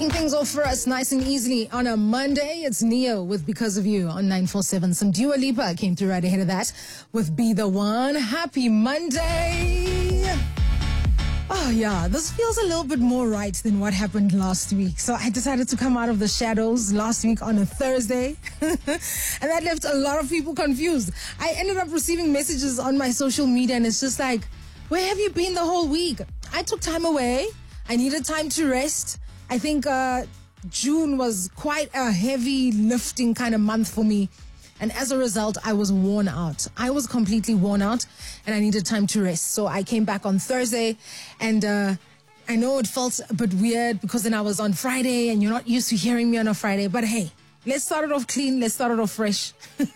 Things off for us nice and easily on a Monday. It's Neo with Because of You on 947. Some Dua Lipa came through right ahead of that with Be the One. Happy Monday. Oh yeah, this feels a little bit more right than what happened last week. So I decided to come out of the shadows last week on a Thursday. And that left a lot of people confused. I ended up receiving messages on my social media and it's just like, where have you been the whole week? I took time away. I needed time to rest. I think June was quite a heavy lifting kind of month for me. And as a result, I was worn out. I was completely worn out and I needed time to rest. So I came back on Thursday and I know it felt a bit weird because then I was on Friday and you're not used to hearing me on a Friday. But hey, let's start it off clean. Let's start it off fresh.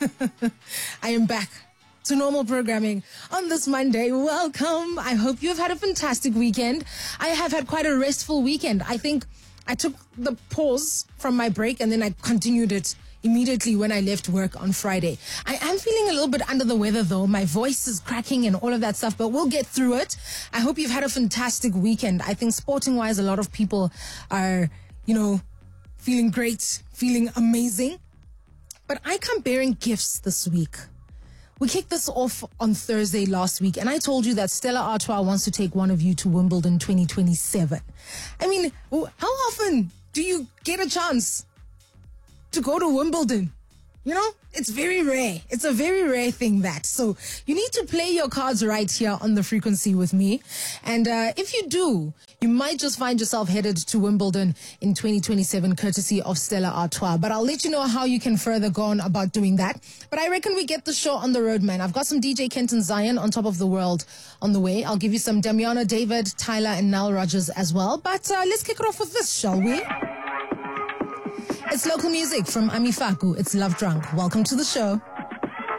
I am back to normal programming on this Monday. Welcome. I hope you've had a fantastic weekend. I have had quite a restful weekend. I think I took the pause from my break and then I continued it immediately when I left work on Friday. I am feeling a little bit under the weather though. My voice is cracking and all of that stuff, but we'll get through it. I hope you've had a fantastic weekend. I think sporting wise, a lot of people are, feeling great, feeling amazing. But I come bearing gifts this week. We kicked this off on Thursday last week, and I told you that Stella Artois wants to take one of you to Wimbledon 2027. I mean, how often do you get a chance to go to Wimbledon? It's very rare. It's a very rare thing that. So you need to play your cards right here on the frequency with me. And if you do, you might just find yourself headed to Wimbledon in 2027, courtesy of Stella Artois. But I'll let you know how you can further go on about doing that. But I reckon we get the show on the road, man. I've got some DJ Kenton Zion on top of the world on the way. I'll give you some Damiana David, Tyler, and Nile Rodgers as well. But let's kick it off with this, shall we? It's local music from Ami Faku. It's Love Drunk. Welcome to the show.